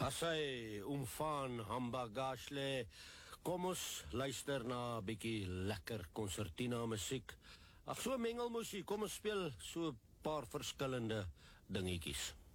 Asai, van Hambagashle. Kom ons luister na 'n bietjie lekker concertina musiek. Ag, so mengelmusiek, kom ons speel so 'n paar verskillende dingetjies.